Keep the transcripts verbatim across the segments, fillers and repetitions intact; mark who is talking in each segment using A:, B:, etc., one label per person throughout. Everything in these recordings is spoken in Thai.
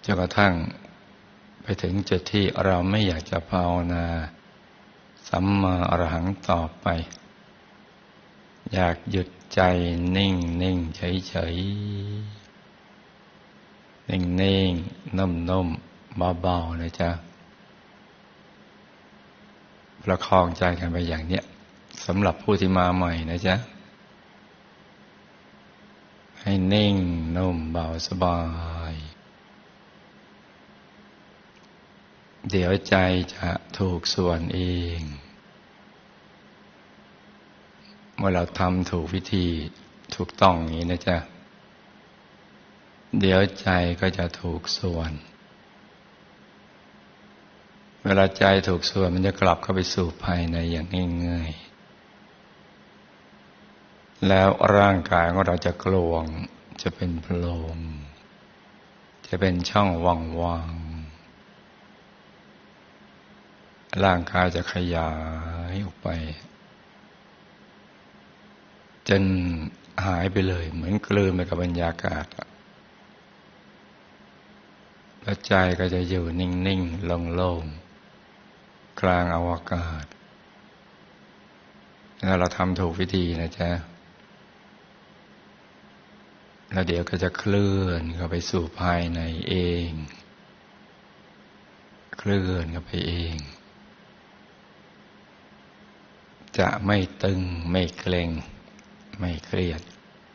A: จนกระทั่งไปถึงจุดที่เราไม่อยากจะภาวนาสัมมาอรหังต่อไปอยากหยุดใจนิ่งนิ่งเฉยเฉยนิ่งนิ่งนุ่มนุ่มเบาๆนะจ๊ะประคองใจกันไปอย่างเนี้ยสำหรับผู้ที่มาใหม่นะจ๊ะให้นิ่งนุ่มเบาสบายเดี๋ยวใจจะถูกส่วนเองเมื่อเราทำถูกวิธีถูกต้องอย่างนี้นะจ๊ะเดี๋ยวใจก็จะถูกส่วนเวลาใจถูกส่วนมันจะกลับเข้าไปสู่ภายในอย่างง่ายๆแล้วร่างกายของเราจะโกลวงจะเป็นโพรงจะเป็นช่องว่างๆร่างกายจะขยายออกไปจนหายไปเลยเหมือนกลืนไปกับบรรยากาศแล้วใจก็จะอยู่นิ่งๆโล่งๆกลางอวกาศถ้าเราทำถูกวิธีนะจ๊ะแล้วเดี๋ยวก็จะเคลื่อนเข้าไปสู่ภายในเองเคลื่อนเข้าไปเองจะไม่ตึงไม่เกร็งไม่เครียด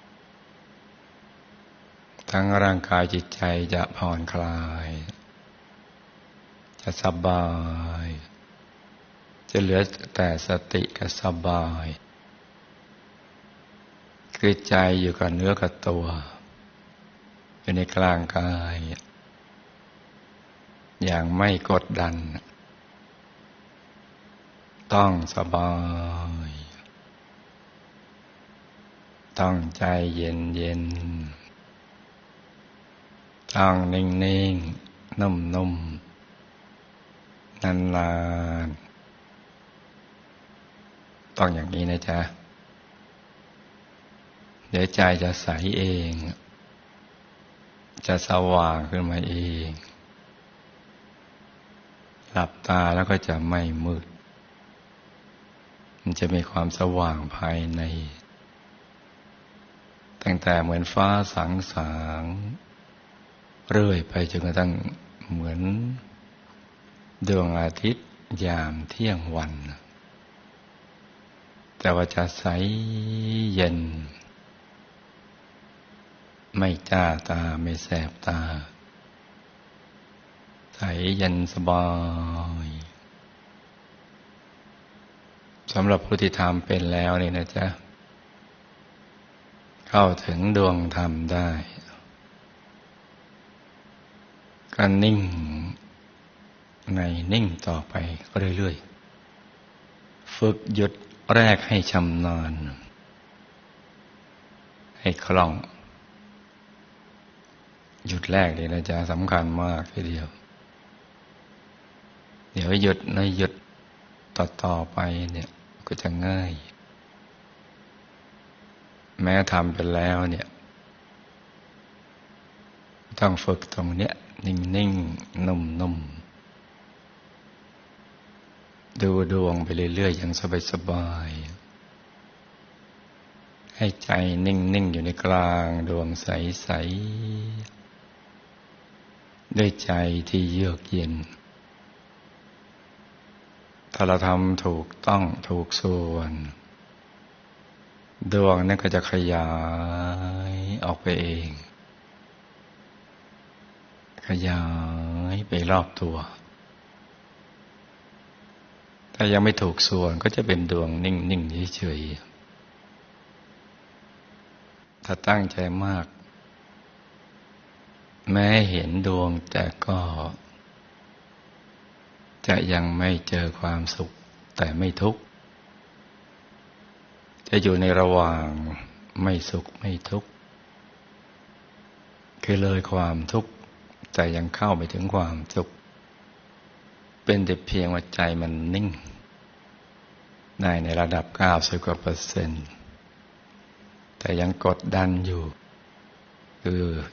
A: ทั้งร่างกายจิตใจจะผ่อนคลายจะสบายจะเหลือแต่สติกับสบายคือใจอยู่กับเนื้อกับตัวอยู่ในกลางกายอย่างไม่กดดันต้องสบายต้องใจเย็นเย็นต้องนิ่งนิ่งนุ่มนุ่มนานนานต้องอย่างนี้นะจ๊ะเดี๋ยวใจจะใสเองจะสว่างขึ้นมาเองหลับตาแล้วก็จะไม่มืดมันจะมีความสว่างภายในตั้งแต่เหมือนฟ้าสางสางเรื่อยไปจนกระทั่งเหมือนดวงอาทิตย์ยามเที่ยงวันแต่ว่าจะใสเย็นไม่จ้าตาไม่แสบตาใสเย็นสบายสำหรับผู้ที่ทำเป็นแล้วนี่นะจ๊ะเข้าถึงดวงธรรมได้ก็นิ่งในนิ่งต่อไปเรื่อยๆฝึกหยุดแรกให้ชำนาญให้คล่องหยุดแรกเลยนะจ๊ะสำคัญมากทีเดียวเดี๋ยวหยุดในหยุดต่อๆไปเนี่ยก็จะง่ายแม้ทำไปแล้วเนี่ยต้องฝึกตรงเนี้ยนิ่งๆนุ่มๆดูดวงไปเรื่อยๆอย่างสบายๆให้ใจนิ่งๆอยู่ในกลางดวงใสๆด้วยใจที่เยือกเย็นถ้าเราทำถูกต้องถูกส่วนดวงนั้นก็จะขยายออกไปเองขยายไปรอบตัวถ้ายังไม่ถูกส่วนก็จะเป็นดวงนิ่งๆเฉยๆถ้าตั้งใจมากแม้เห็นดวงแต่ก็จะยังไม่เจอความสุขแต่ไม่ทุกข์จะอยู่ในระหว่างไม่สุขไม่ทุกข์คือเลยความทุกข์แต่ยังเข้าไปถึงความสุขเป็นแต่เพียงว่าใจมันนิ่งได้ในระดับเก้าสิบกว่าเปอร์เซ็นต์แต่ยังกดดันอยู่คือ